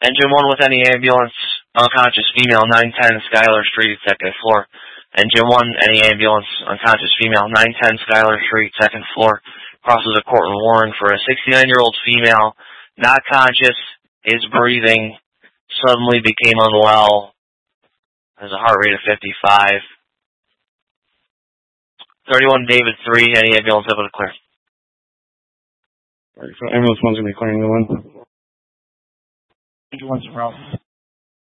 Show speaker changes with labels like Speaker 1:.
Speaker 1: Engine 1 with any ambulance, unconscious female, 910 Schuyler Street, second floor. Engine 1, any ambulance, unconscious female, 910 Schuyler Street, second floor. Crosses a court in Warren for a 69-year-old female, not conscious, is breathing, suddenly became unwell, has a heart rate of 55. 31 David 3, any ambulance able to clear?
Speaker 2: Alright, so ambulance 1's going to be clearing the one.
Speaker 1: Engine 1's a problem.